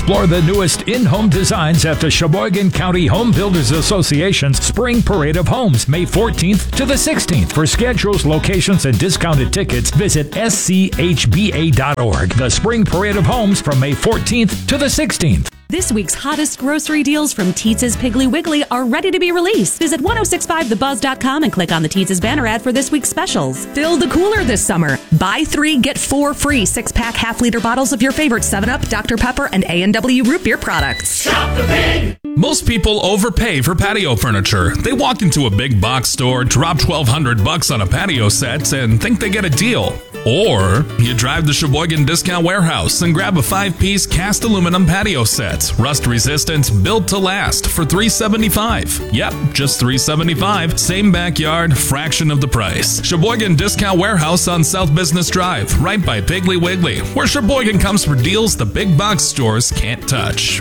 Explore the newest in-home designs at the Sheboygan County Home Builders Association's Spring Parade of Homes, May 14th to the 16th. For schedules, locations, and discounted tickets, visit schba.org. The Spring Parade of Homes from May 14th to the 16th. This week's hottest grocery deals from Teetz's Piggly Wiggly are ready to be released. Visit 1065thebuzz.com and click on the Teetz's banner ad for this week's specials. Fill the cooler this summer. Buy 3, get 4 free 6-pack half-liter bottles of your favorite 7-Up, Dr. Pepper, and A&W root beer products. Shop the Pig! Most people overpay for patio furniture. They walk into a big box store, drop $1,200 on a patio set, and think they get a deal. Or you drive to Sheboygan Discount Warehouse and grab a 5-piece cast aluminum patio set, rust resistant, built to last, for $375. Yep, just $375. Same backyard, fraction of the price. Sheboygan Discount Warehouse on South Business Drive, right by Piggly Wiggly, where Sheboygan comes for deals the big box stores can't touch.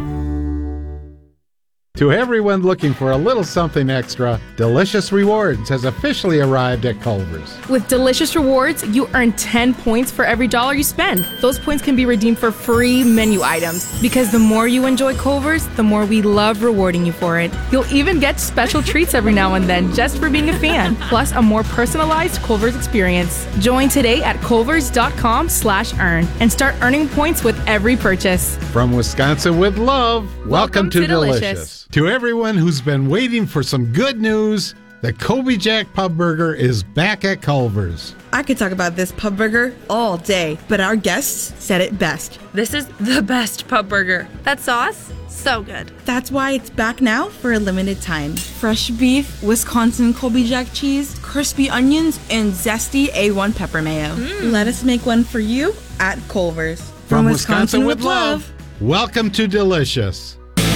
To everyone looking for a little something extra, Delicious Rewards has officially arrived at Culver's. With Delicious Rewards, you earn 10 points for every dollar you spend. Those points can be redeemed for free menu items. Because the more you enjoy Culver's, the more we love rewarding you for it. You'll even get special treats every now and then just for being a fan, plus a more personalized Culver's experience. Join today at culvers.com/earn and start earning points with every purchase. From Wisconsin with love, welcome to Delicious. To everyone who's been waiting for some good news, the Colby Jack Pub Burger is back at Culver's. I could talk about this pub burger all day, but our guests said it best. This is the best pub burger. That sauce, so good. That's why it's back now for a limited time. Fresh beef, Wisconsin Colby Jack cheese, crispy onions, and zesty A1 pepper mayo. Let us make one for you at Culver's. From Wisconsin with love, welcome to Delicious.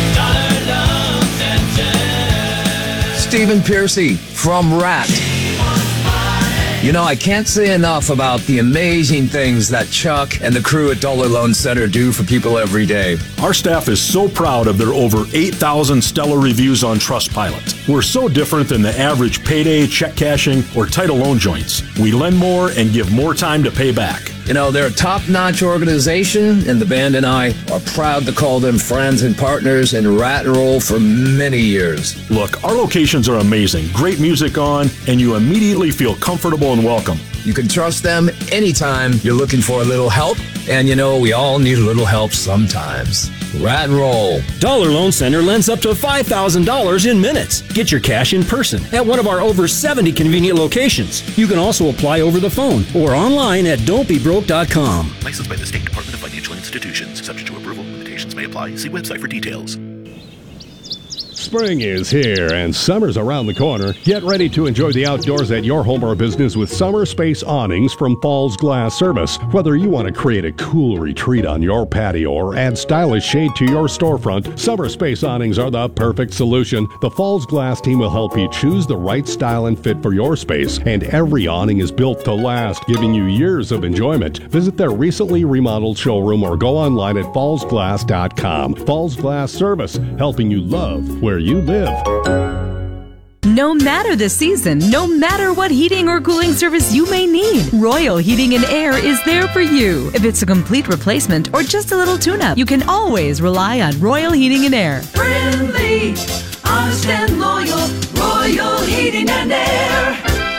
Stephen Piercy from Rat. You know, I can't say enough about the amazing things that Chuck and the crew at Dollar Loan Center do for people every day. Our staff is so proud of their over 8,000 stellar reviews on Trustpilot. We're so different than the average payday, check cashing, or title loan joints. We lend more and give more time to pay back. You know, they're a top-notch organization, and the band and I are proud to call them friends and partners in Rat and Roll for many years. Look, our locations are amazing. Great music on, and you immediately feel comfortable and welcome. You can trust them anytime you're looking for a little help, and you know, we all need a little help sometimes. Rat and Roll. Dollar Loan Center lends up to $5,000 in minutes. Get your cash in person at one of our over 70 convenient locations. You can also apply over the phone or online at don'tbebroke.com. Licensed by the State Department of Financial Institutions. Subject to approval. Limitations may apply. See website for details. Spring is here and summer's around the corner. Get ready to enjoy the outdoors at your home or business with Summer Space Awnings from Falls Glass Service. Whether you want to create a cool retreat on your patio or add stylish shade to your storefront, Summer Space Awnings are the perfect solution. The Falls Glass team will help you choose the right style and fit for your space, and every awning is built to last, giving you years of enjoyment. Visit their recently remodeled showroom or go online at fallsglass.com. Falls Glass Service, helping you love where you live. No matter the season, no matter what heating or cooling service you may need, Royal Heating and Air is there for you. If it's a complete replacement or just a little tune-up, you can always rely on Royal Heating and Air. Friendly, honest and loyal, Royal Heating and Air.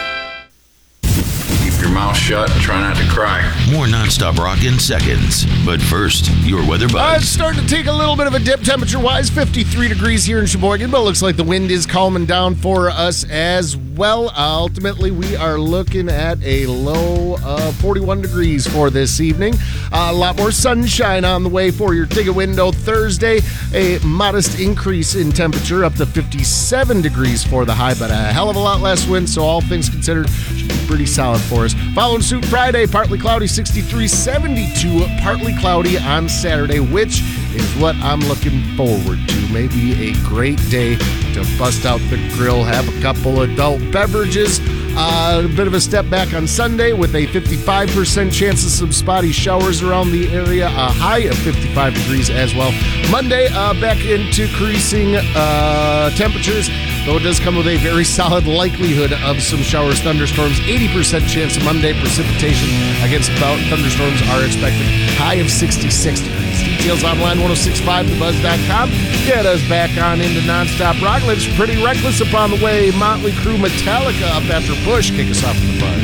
Keep your mouth shut and try not to cry. More nonstop rock in seconds. But first, your weather buzz. It's starting to take a little bit of a dip temperature-wise. 53 degrees here in Sheboygan, but it looks like the wind is calming down for us as well. Ultimately, we are looking at a low of 41 degrees for this evening. A lot more sunshine on the way for your ticket window Thursday. A modest increase in temperature up to 57 degrees for the high, but a hell of a lot less wind, so all things considered, should be pretty solid for us. Following suit Friday, partly cloudy, 63, 72, partly cloudy on Saturday, which is what I'm looking forward to. Maybe a great day to bust out the grill, have a couple adult beverages. A bit of a step back on Sunday with a 55% chance of some spotty showers around the area, a high of 55 degrees as well. Monday, back into increasing temperatures, though it does come with a very solid likelihood of some showers, thunderstorms. 80% chance of Monday precipitation against thunderstorms are expected. High of 66 degrees. details online, 1065thebuzz.com. Get us back on into Nonstop Rock. Let's Pretty Reckless upon the way. Motley Crue, Metallica up after Push. Kick us off in the Buzz.